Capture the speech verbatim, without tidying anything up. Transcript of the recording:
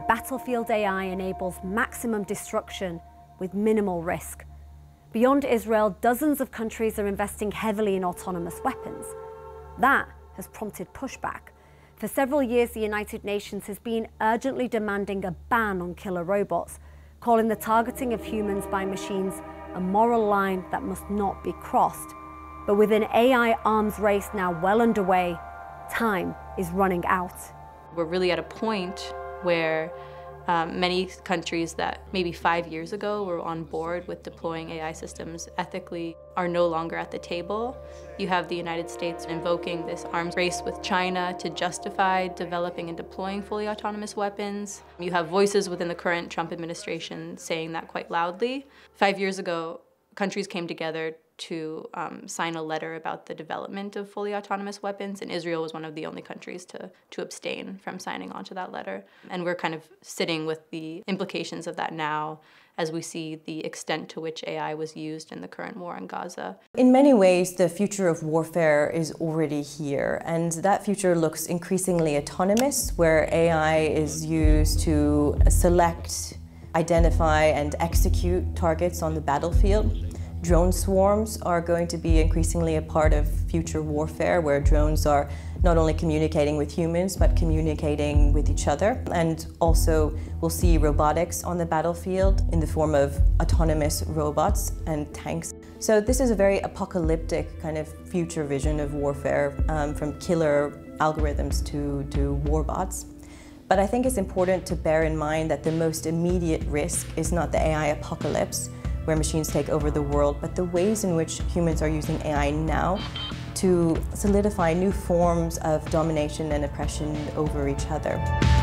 battlefield A I enables maximum destruction with minimal risk. Beyond Israel, dozens of countries are investing heavily in autonomous weapons. That has prompted pushback. For several years, the United Nations has been urgently demanding a ban on killer robots, calling the targeting of humans by machines a moral line that must not be crossed. But with an A I arms race now well underway, time is running out. We're really at a point where um, many countries that maybe five years ago were on board with deploying A I systems ethically are no longer at the table. You have the United States invoking this arms race with China to justify developing and deploying fully autonomous weapons. You have voices within the current Trump administration saying that quite loudly. Five years ago, countries came together to um, sign a letter about the development of fully autonomous weapons, and Israel was one of the only countries to, to abstain from signing on to that letter. And we're kind of sitting with the implications of that now as we see the extent to which A I was used in the current war in Gaza. In many ways, the future of warfare is already here, and that future looks increasingly autonomous, where A I is used to select, identify, and execute targets on the battlefield. Drone swarms are going to be increasingly a part of future warfare, where drones are not only communicating with humans, but communicating with each other. And also, we'll see robotics on the battlefield in the form of autonomous robots and tanks. So this is a very apocalyptic kind of future vision of warfare, um, from killer algorithms to, to war bots. But I think it's important to bear in mind that the most immediate risk is not the A I apocalypse, where machines take over the world, but the ways in which humans are using A I now to solidify new forms of domination and oppression over each other.